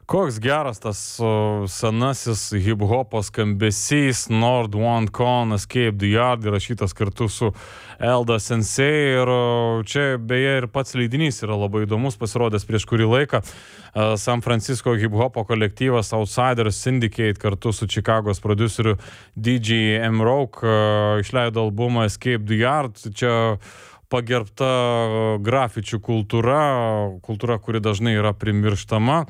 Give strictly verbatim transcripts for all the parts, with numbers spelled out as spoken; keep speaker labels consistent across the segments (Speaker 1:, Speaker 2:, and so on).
Speaker 1: Koks geras tas uh, senasis hip-hopo skambesys Nord One Con Escape the Yard įrašytas kartu su Elda Sensei ir uh, čia beje ir pats leidinys yra labai įdomus, pasirodęs prieš kurį laiką. Uh, San Francisco hip-hopo kolektyvas Outsiders Syndicate kartu su Čikagos prodiuseriu D J M Roke uh, išleido albumą Escape the Yard. Čia pagerbta grafičių kultūra, kultūra, kuri dažnai yra primirštama.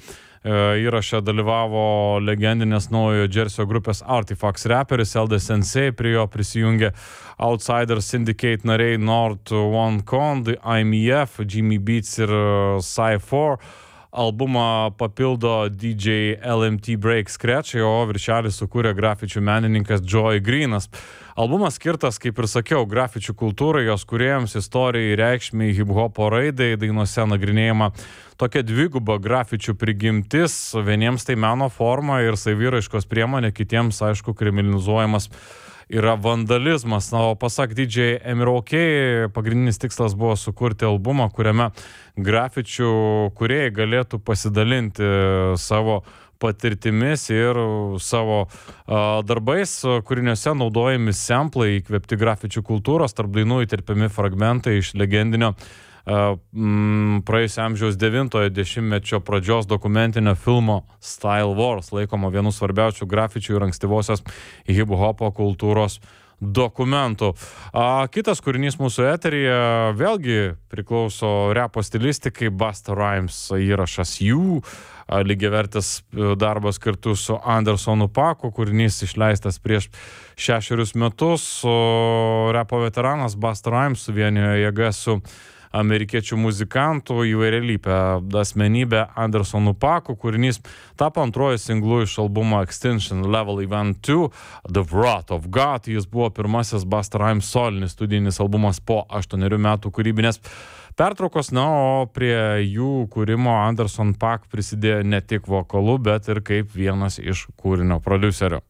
Speaker 1: Įraše dalyvavo legendinės naujojo Džersio grupės Artifacts reperis Elda Sensei, prie jo prisijungė Outsiders Syndicate nariai Nord One Con, I M E F, Jimmy Beats ir Cy four. Albumą papildo D J L M T Break Scratchai, o viršelį sukūrė grafičių menininkas Joy Greenas. Albumas skirtas, kaip ir sakiau, grafičių kultūrai, jos kūrėjams, istorijai, reikšmiai, hip-hopo raidai, dainose nagrinėjama tokia dviguba grafičių prigimtis, vieniems tai meno forma ir saviraiškos priemonė, kitiems, aišku, kriminalizuojamas yra vandalizmas. Na, o pasak D J M Roke, pagrindinis tikslas buvo sukurti albumą, kuriame grafičių kūrėjai galėtų pasidalinti savo patirtimis ir savo uh, darbais, kūriniuose naudojami samplai įkvėpti grafičių kultūros, tarp dainų įterpiami fragmentai iš legendinio uh, mm, praėjusio amžiaus devintojo dešimtmečio pradžios dokumentinio filmo Style Wars, laikoma vienu svarbiausių grafičių ir ankstyvosios hip-hopo kultūros dokumentų. A, kitas kūrinys mūsų eteryje vėlgi priklauso repo stilistikai, Busta Rhymes įrašas jų, lygiavertis darbas kartu su Andersonu Paku, kūrinys išleistas prieš šešerius metus, o repo veteranas Busta Rhymes suvienijo jėgas su amerikiečių muzikantų įvairialypę asmenybę Andersonu Paku. Kūrinys tapo antroju singlu iš albumo Extinction Level Event two, The Wrath of God. Jis buvo pirmasis Busta Rhymes solinis studijinis albumas po aštuonerių metų kūrybinės pertraukos, na, o prie jų kūrimo Anderson Paak prisidėjo ne tik vokalu, bet ir kaip vienas iš kūrinio prodiuserių.